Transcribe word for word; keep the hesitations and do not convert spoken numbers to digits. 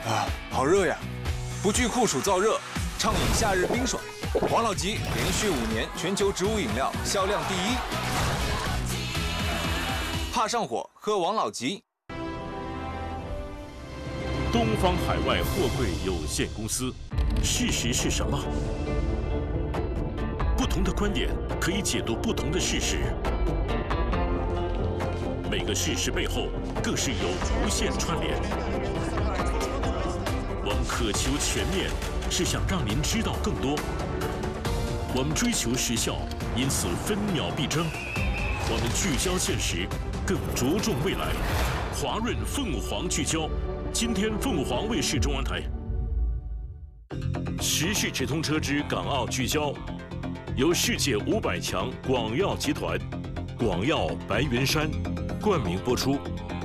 啊，好热呀！不惧酷暑燥热，畅饮夏日冰爽。王老吉连续五年全球植物饮料销量第一。怕上火，喝王老吉。 东方海外货柜有限公司，事实是什么？不同的观点可以解读不同的事实，每个事实背后更是有无限串联。我们渴求全面，是想让您知道更多。我们追求时效，因此分秒必争。我们聚焦现实，更着重未来。华润凤凰聚焦，今天凤凰卫视中文台。时事直通车之港澳聚焦，由世界五百强广药集团、广药白云山冠名播出。